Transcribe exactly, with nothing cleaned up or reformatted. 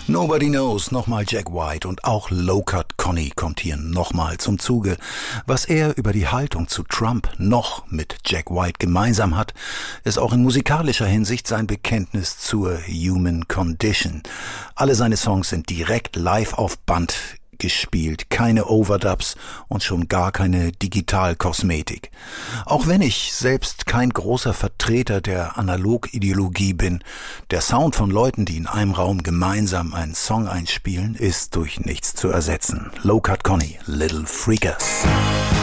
Nobody Knows, nochmal Jack White, und auch Low Cut Connie kommt hier nochmal zum Zuge. Was er über die Haltung zu Trump noch mit Jack White gemeinsam hat, ist auch in musikalischer Hinsicht sein Bekenntnis zur Human Condition. Alle seine Songs sind direkt live auf Band gespielt, keine Overdubs und schon gar keine Digitalkosmetik. Auch wenn ich selbst kein großer Vertreter der Analogideologie bin, der Sound von Leuten, die in einem Raum gemeinsam einen Song einspielen, ist durch nichts zu ersetzen. Low Cut Connie, Little Freakers.